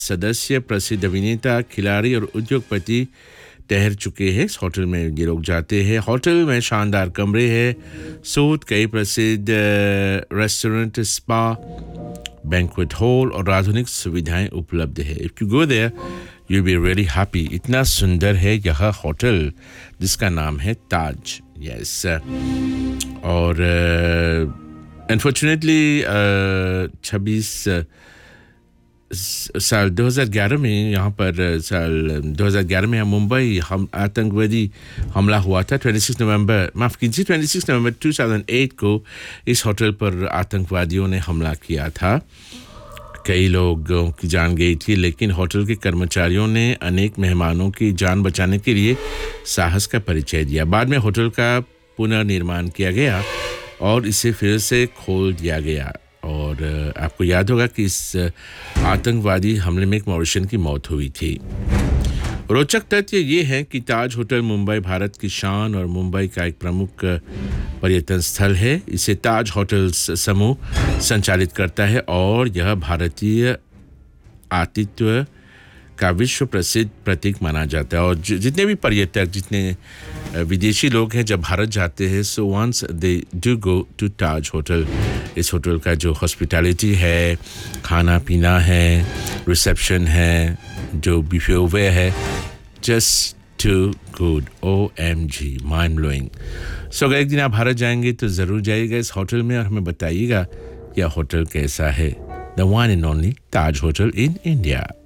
सदस्य प्रसिद्ध अभिनेता खिलाड़ी और उद्योगपति ठहर चुके हैं। इस होटल में ये लोग जाते हैं। होटल में शानदार कमरे हैं, सूट, कई प्रसिद्ध रेस्टोरेंट, स्पा, बैंक्वेट हॉल और आधुनिक सुविधाएं उपलब्ध है। If you go there you be really happy. इतना सुंदर है यह होटल जिसका नाम है ताज। यस और अनफॉर्चुनेटली 26 साल 2011 में यहाँ पर साल 2011 में मुंबई हम आतंकवादी हमला हुआ था। 26 नवंबर 2008 को इस होटल पर आतंकवादियों ने हमला किया था। कई लोगों की जान गई थी, लेकिन होटल के कर्मचारियों ने अनेक मेहमानों की जान बचाने के लिए साहस का परिचय दिया। बाद में होटल का पुनर्निर्माण किया गया और इसे फिर से खोल दिया गया। और आपको याद होगा कि इस आतंकवादी हमले में एक मॉरिशन की मौत हुई थी। रोचक तथ्य ये है कि ताज होटल मुंबई भारत की शान और मुंबई का एक प्रमुख पर्यटन स्थल है। इसे ताज होटल्स समूह संचालित करता है और यह भारतीय आतिथ्य का विश्व प्रसिद्ध प्रतीक माना जाता है। और जितने भी पर्यटक, जितने विदेशी लोग हैं जब भारत जाते हैं, so once they do go to Taj hotel. इस होटल का जो हॉस्पिटैलिटी है, खाना पीना है, रिसेप्शन है, जो बिफे है, just to good. OMG, mind blowing. सो अगर एक दिन आप भारत जाएंगे तो ज़रूर जाइएगा इस होटल में और हमें बताइएगा यह होटल कैसा है। The one and only Taj hotel in India.